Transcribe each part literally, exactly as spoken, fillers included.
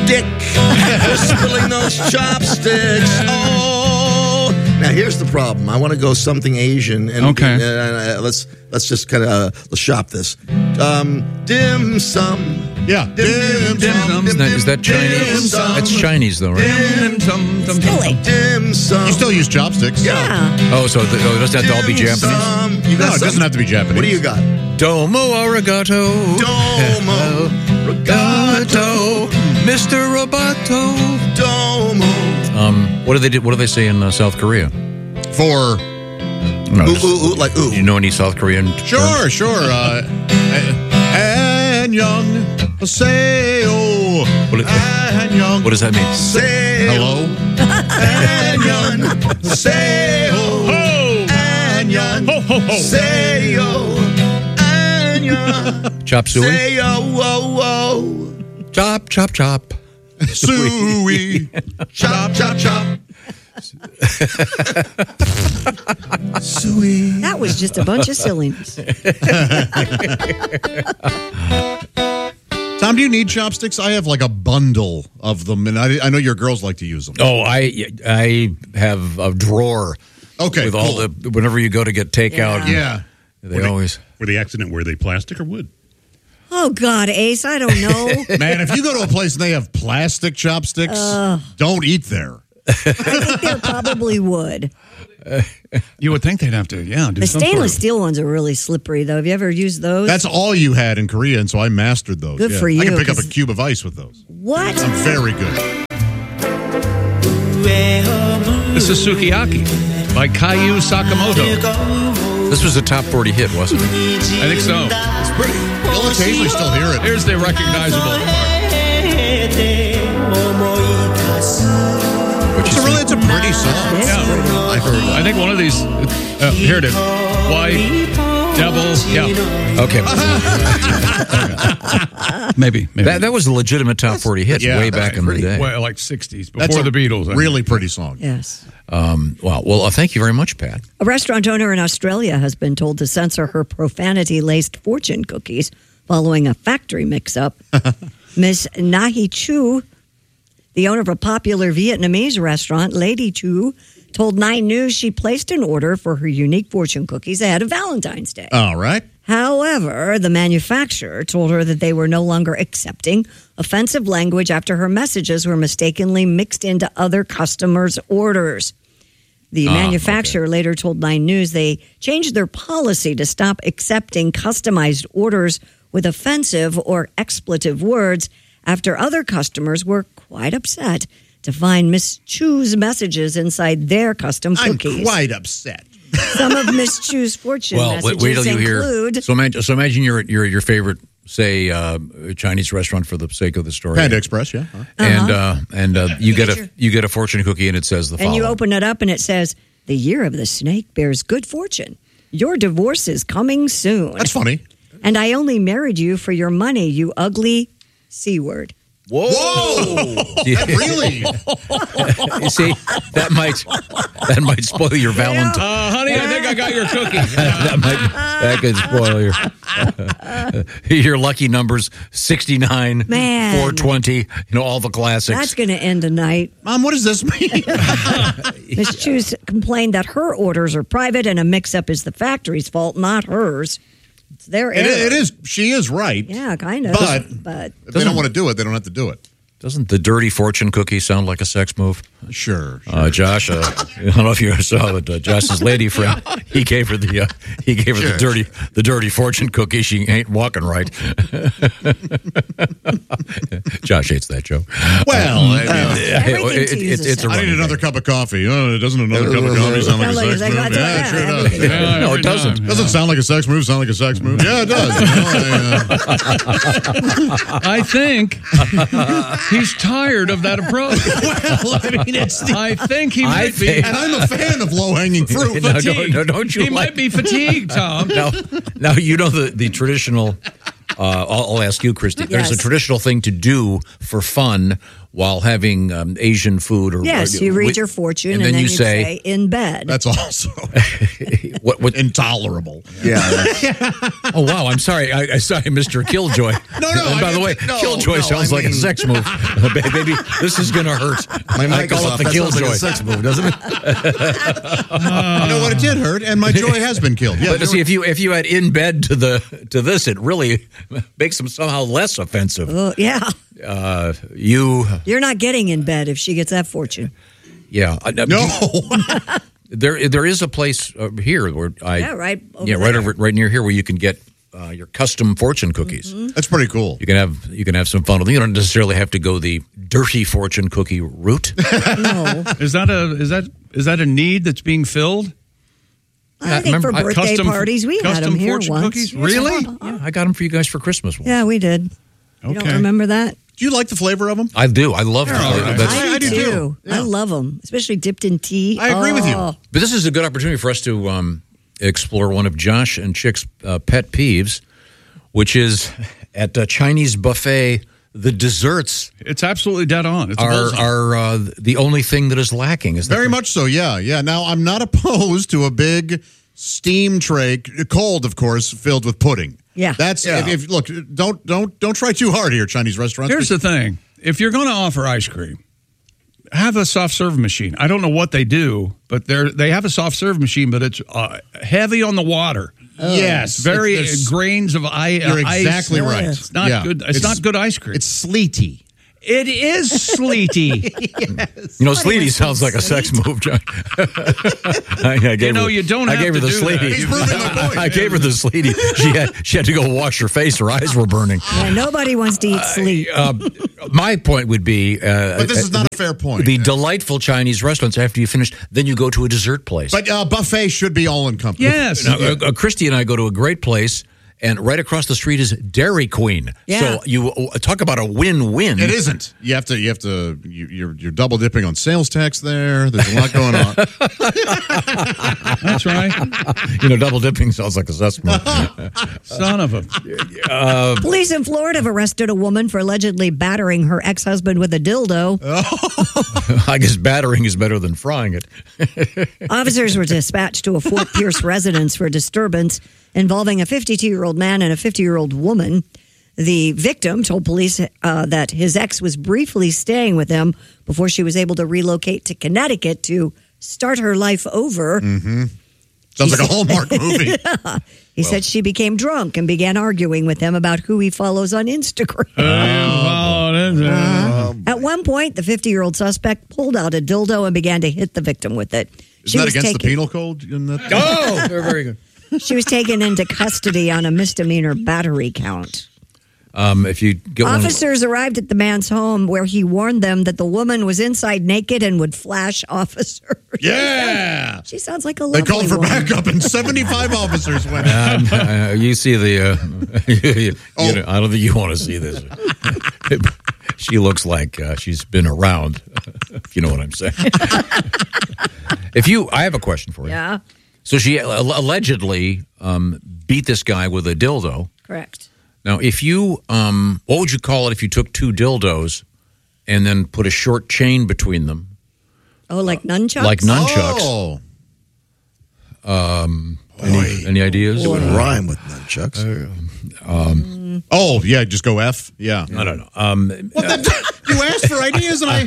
dick for spilling those chopsticks. Oh. Now, here's the problem. I want to go something Asian. And, Okay. and, uh, let's let's just kind of uh, let's shop this. Um, dim sum. Yeah. Dim, dim, dim, Is that, is that Chinese? dim sum. That's Chinese, though, right? Dim sum. Dim, Silly. dim sum. You still use chopsticks? Yeah. Oh, so the, oh, it doesn't have to all be Dim Japanese? sum. You got No, it something? doesn't have to be Japanese. What do you got? Domo arigato. Domo. Arigato. Mister Roboto. Domo. Um, what do they do? What do they say in uh, South Korea? For No, Ooh, just- ooh, ooh, like ooh. Do you know any South Korean? sure, terms? sure. Uh, and young, say oh, What, and young. what does that mean? Say Hello. Anyon. Say Ho. Anyon. Ho ho ho. Say Anyon. Chop suey? Say whoa whoa. Chop, chop, chop. Suey. Chop chop chop. Sweet. That was just a bunch of silliness. Tom, do you need chopsticks? I have like a bundle of them, and I, I know your girls like to use them. Oh, I I have a drawer Okay, with all cool. the whenever you go to get takeout. Yeah. They always. Were the accident, were they plastic or wood? Oh, God, Ace, I don't know. Man, if you go to a place and they have plastic chopsticks, don't eat there. I think there probably would. You would think they'd have to, yeah. Do The some stainless sort of- steel ones are really slippery, though. Have you ever used those? That's all you had in Korea, and so I mastered those. Good Yeah. for you, I can pick up a 'cause- cube of ice with those. What? I'm very good. This is Sukiyaki by Caillou Sakamoto. This was a top forty hit, wasn't it? I think so. It's pretty. You'll occasionally still hear it. Here's the recognizable part. It's a really, it's a pretty song. It's Yeah. pretty. I heard it. I think one of these, uh, here it is. White, devil, yeah. Okay. Maybe, maybe. that that was a legitimate top forty hit yeah, way that's back in the pretty- day. Well, like sixties, before That's a the Beatles. I mean. Really pretty song. Yes. Um, wow. Well, uh, thank you very much, Pat. A restaurant owner in Australia has been told to censor her profanity-laced fortune cookies following a factory mix-up. Miss Nahi Chu, the owner of a popular Vietnamese restaurant, Lady Chu, told Nine News she placed an order for her unique fortune cookies ahead of Valentine's Day. All right. However, the manufacturer told her that they were no longer accepting offensive language after her messages were mistakenly mixed into other customers' orders. The Ah, manufacturer later told Nine News they changed their policy to stop accepting customized orders with offensive or expletive words after other customers were quite upset to find Miss Chu's messages inside their custom I'm cookies. quite upset. Some of Miss Chu's fortune Well, wait, messages wait till you hear. include... So imagine, so imagine your your your favorite, say, uh, Chinese restaurant for the sake of the story, Panda Express, yeah. Huh? and uh, and uh, you get get a your- you get a fortune cookie, and it says the And following. you open it up and it says, "The year of the snake bears good fortune. Your divorce is coming soon. That's funny. And I only married you for your money, you ugly C word." Whoa! Yeah. Really? You see, that might that might spoil your Valentine. Uh, honey, I think I got your cookie. that might that could spoil your your lucky numbers sixty-nine, Man. four twenty, you know, all the classics. That's going to end tonight. Mom, what does this mean? Miss Chu complained that her orders are private and a mix-up is the factory's fault, not hers. It's their it, error. it is. She is right. Yeah, kind of. But- but If they don't want to do it, they don't have to do it. Doesn't the dirty fortune cookie sound like a sex move? Sure. sure. Uh, Josh, uh, I don't know if you saw, but uh, Josh's lady friend, he gave her the uh, he gave her Sure. the dirty the dirty fortune cookie. She ain't walking right. Josh hates that joke. well, I mean, Everything it- it- teases it's a him. I need running another gag. cup of coffee. Oh, it doesn't another cup of coffee sound like a Sound like a sex sex- move? that's Yeah, what- it sure yeah, does. everything. Yeah, No, every it doesn't. time. Doesn't sound like a sex move. Sound like a sex move? Yeah, it does. You know, I, uh, I think he's tired of that approach. well, I mean, it's the, I think he I might be. think- and I'm a fan of low hanging fruit. No, fatigued. no, no, don't you He like- might be fatigued, Tom. Now, now you know the, the traditional Uh, I'll, I'll ask you, Christy. There's a Yes. traditional thing to do for fun while having um, Asian food, or Yes, or- you read wi- your fortune, and and, then then you you say, say in bed. That's also "What? What? intolerable. Yeah. that's- Oh wow! I'm sorry, I, I sorry, Mister Killjoy. No, no, And by I the way, didn't- no, Killjoy no, sounds I like a mean- sex move. Baby, this is gonna hurt. My I mic is call off. it the That sounds like Killjoy. a sex move, doesn't it? You know what? It did hurt, and my joy has been killed. Yeah, But see, if you if you add in bed to the to this, it really makes them somehow less offensive. Oh, yeah. Uh, you, You're not getting in bed if she gets that fortune. yeah, I- I- no. There there is a place uh, here where I Yeah, right over yeah right there. over right near here where you can get uh, your custom fortune cookies. That's pretty cool. You can have you can have some fun with them. You don't necessarily have to go the dirty fortune cookie route. No. Is that a is that is that a need that's being filled? I think remember- for I- birthday custom- parties, we had custom them here fortune once. cookies? Yes, Really? uh-huh. Yeah, I got them for you guys for Christmas. Once. Yeah, we did. You Okay. don't remember that? Do you like the flavor of them? I do. I love them. all right. That's- I- I do too. I Yeah. love them, especially dipped in tea. I agree with you. Oh. But this is a good opportunity for us to um, explore one of Josh and Chick's uh, pet peeves, which is at a Chinese buffet, the desserts It's absolutely dead on. It's a are bullseye. are uh, the only thing that is lacking. Is Very much so, yeah. Yeah. Now, I'm not opposed to a big steam tray, cold, of course, filled with pudding. Yeah. That's, Yeah. If, if look, don't don't don't try too hard here, Chinese restaurants. Here's the thing: if you're going to offer ice cream, have a soft serve machine. I don't know what they do, but they they have a soft serve machine, but it's uh, heavy on the water. Yes. Very It's- there's- grains of ice. You're exactly right. It's not Yeah. good. It's, not good ice cream. It's sleety. It is sleety. You know, sleety sounds like a sex move, John. I, I gave You know, her, you don't I have gave her to the do sleety. that. He's proving my point. I gave her the sleety. She had she had to go wash her face. Her eyes were burning. Yeah, nobody wants to eat sleep. Uh, my point would be, uh, But this is not a fair point. the delightful Chinese restaurants. After you finish, then you go to a dessert place. But uh, buffet should be all encompassing. Yes. Now, uh, uh, Christy and I go to a great place, and right across the street is Dairy Queen. Yeah. So you uh, talk about a win-win. It isn't. You have to. You have to. You, you're you're double dipping on sales tax there. There's a lot going on. That's right. You know, double dipping sounds like a sex move. Son of a. Police in Florida have arrested a woman for allegedly battering her ex-husband with a dildo. I guess battering is better than frying it. Officers were dispatched to a Fort Pierce residence for a disturbance involving a fifty-two-year-old man and a fifty-year-old woman. The victim told police uh, that his ex was briefly staying with him before she was able to relocate to Connecticut to start her life over. Sounds like a Hallmark movie. He said she became drunk and began arguing with him about who he follows on Instagram. Oh, that's it. At one point, the fifty-year-old suspect pulled out a dildo and began to hit the victim with it. Isn't that was against the taken- penal code? In that? Oh, very, very good. She was taken into custody on a misdemeanor battery count. Um, if you get one, Officers arrived at the man's home where he warned them that the woman was inside naked and would flash officers. Yeah. She sounds like a They lovely called for woman. backup, and seventy-five officers went. Um, uh, you see the. Uh, you, you Oh. know, I don't think you want to see this. She looks like uh, she's been around. If you know what I'm saying. If you, I have a question for you. Yeah, So she uh, allegedly um, beat this guy with a dildo. correct. Now, if you, um, what would you call it if you took two dildos and then put a short chain between them, Oh, like nunchucks? like nunchucks? Oh. Any, any ideas? It would rhyme with nunchucks. Oh, yeah, just go F. Yeah. I don't know. Um, You asked for ideas, and I.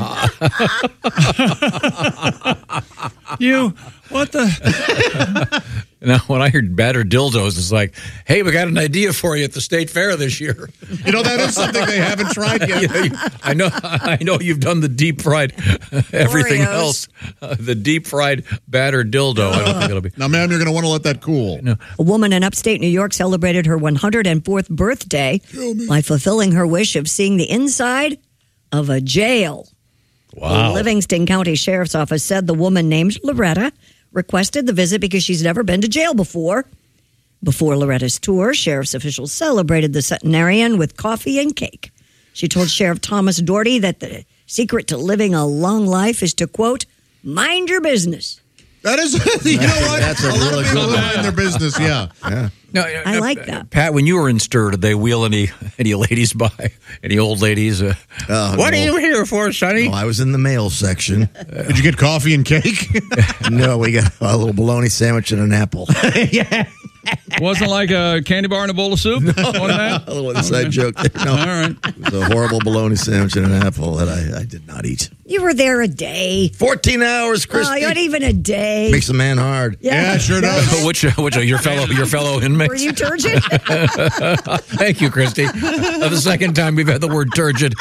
You, what the? now, when I heard battered dildos, it's like, hey, we got an idea for you at the state fair this year. You know, that is something they haven't tried yet. You know, you- I know, I know you've done the deep fried, everything Oreos. else, uh, the deep fried battered dildo. I don't think it'll be. Now, ma'am, you're going to want to let that cool. A woman in upstate New York celebrated her one hundred fourth birthday by fulfilling her wish of seeing the inside of a jail. Wow. The Livingston County Sheriff's Office said the woman named Loretta requested the visit because she's never been to jail before. Before Loretta's tour, sheriff's officials celebrated the centenarian with coffee and cake. She told Sheriff Thomas Doherty that the secret to living a long life is to, quote, mind your business That is, you know what? That's a lot really of people good one. mind their business, yeah. Yeah. No, I like that. Pat, when you were in Stir, did they wheel any any ladies by? Any old ladies? Uh, Oh, what no. are you here for, Sonny? Oh, I was in the mail section. Did you get coffee and cake? No, we got a little bologna sandwich and an apple. Wasn't like a candy bar and a bowl of soup? Wasn't that? A little inside Okay. joke there. No. All right. It was a horrible bologna sandwich and an apple that I, I did not eat. You were there a day. fourteen hours, Oh, Christy. not even a day. Makes a man hard. Yeah, sure does. which uh, which uh, your fellow your fellow Were inmates? you turgid? Thank you, Christy. Uh, the second time we've had the word turgid.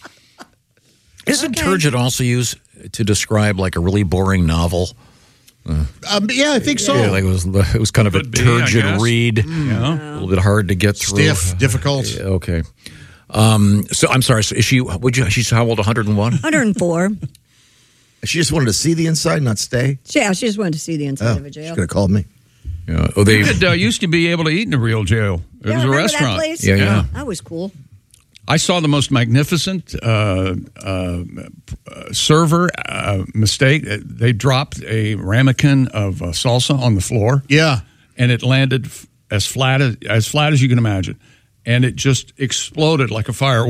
Isn't Okay. turgid also used to describe like a really boring novel? Um, yeah, I think so. Yeah, like it was it was kind of a Could be, I turgid guess. read, Yeah. a little bit hard to get through. Stiff, difficult. Yeah, okay. Um, so I'm sorry. So is she? Would you? She's how old? one hundred one. one hundred four. She just wanted to see the inside, not stay. Yeah, she just wanted to see the inside Oh, of a she jail. could have called me. Yeah. Oh, they. You could, uh, used to be able to eat in a real jail. It Yeah, was a remember restaurant. That place? Yeah, yeah. That was cool. I saw the most magnificent uh, uh, server uh, mistake. They dropped a ramekin of uh, salsa on the floor, Yeah. and it landed f- as flat as as flat as you can imagine, and it just exploded like a firework.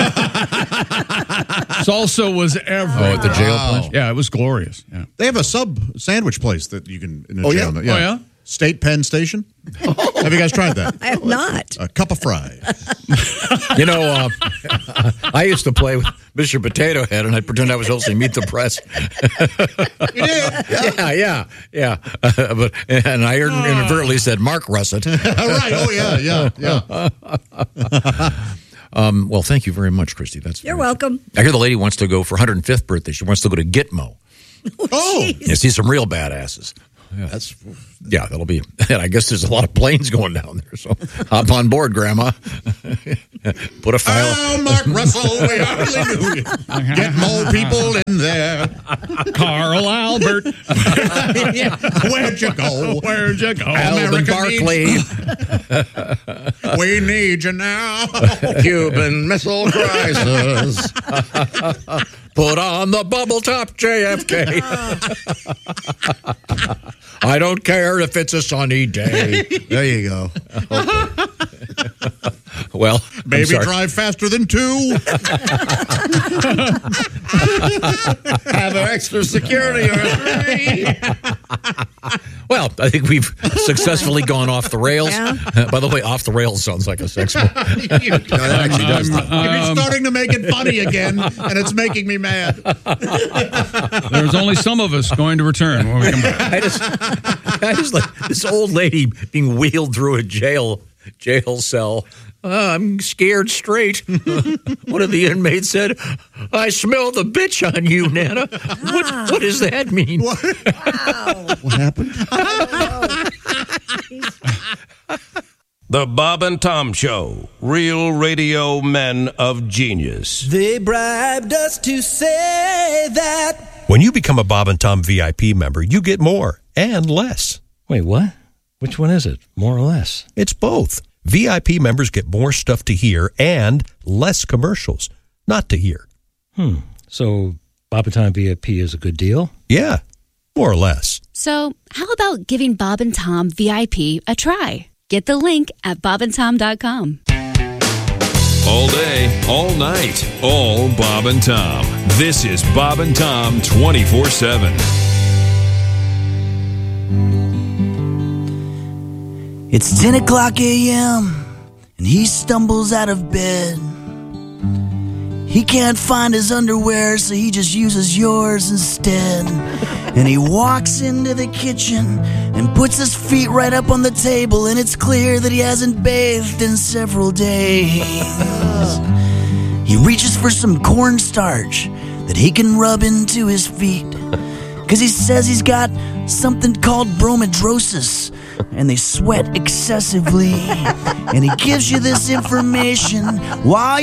Salsa was everywhere. Oh, at the jail Wow. place? Yeah, it was glorious. Yeah. They have a sub sandwich place that you can in a Oh, jail. yeah? now. Oh, yeah? State Penn Station. Have you guys tried that? I have not. A cup of fries. You know, uh, I used to play with Mister Potato Head, and I'd pretend I was hosting Meet the Press. You did? yeah, yeah, yeah. Uh, but and I inadvertently said Mark Russett. All right. Oh, yeah, yeah, yeah. Um, well, thank you very much, Christy. That's You're very- welcome. I hear the lady wants to go for her one hundred fifth birthday. She wants to go to Gitmo. Oh, Yeah, see some real badasses. That's Yeah, that'll be. And I guess there's a lot of planes going down there. So hop on board, Grandma. Put a file. oh, Mark Russell, we hardly knew you. Get more people in there. Carl Albert, Where'd you go? where'd you go? Alvin America Barkley. We need you now. Cuban Missile Crisis. Put on the bubble top J F K. I don't care if it's a sunny day. There you go. Well, I'm Baby, sorry. drive faster than two. Have an extra security or three. Well, I think we've successfully gone off the rails. Yeah. Uh, by the way, off the rails sounds like a sex movie. No, that actually does. You're starting to make it funny again, and it's making me mad. There's only some of us going to return when we come back. I just, I just like this old lady being wheeled through a jail jail cell. Uh, I'm scared straight. One of the inmates said, "I smell the bitch on you, Nana." What, what does that mean? What? What happened? The Bob and Tom Show. Real radio men of genius. They bribed us to say that. When you become a Bob and Tom V I P member, you get more and less. Wait, what? Which one is it? More or less? It's both. V I P members get more stuff to hear and less commercials not to hear. Hmm. So Bob and Tom V I P is a good deal? Yeah, more or less. So, how about giving Bob and Tom V I P a try? Get the link at bob and tom dot com. All day, all night, all Bob and Tom. This is Bob and Tom twenty-four seven. It's ten o'clock a.m. and he stumbles out of bed. He can't find his underwear, so he just uses yours instead. And he walks into the kitchen and puts his feet right up on the table, and it's clear that he hasn't bathed in several days. He reaches for some cornstarch that he can rub into his feet, because he says he's got something called bromidrosis, and they sweat excessively. And he gives you this information while